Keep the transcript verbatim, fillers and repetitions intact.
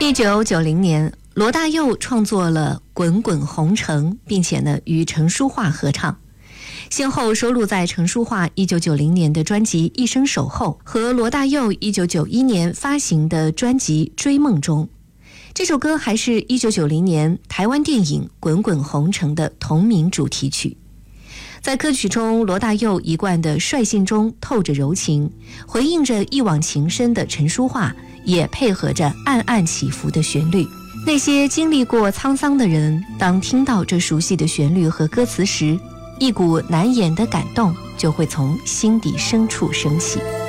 一九九零年，罗大佑创作了《滚滚红尘》，并且呢与陈淑桦合唱，先后收录在陈淑桦一九九零年的专辑《一生守候》和罗大佑一九九一年发行的专辑《追梦》中。这首歌还是一九九零年台湾电影《滚滚红尘》的同名主题曲。在歌曲中，罗大佑一贯的率性中透着柔情，回应着一往情深的陈淑桦，也配合着暗暗起伏的旋律。那些经历过沧桑的人，当听到这熟悉的旋律和歌词时，一股难言的感动就会从心底深处升起。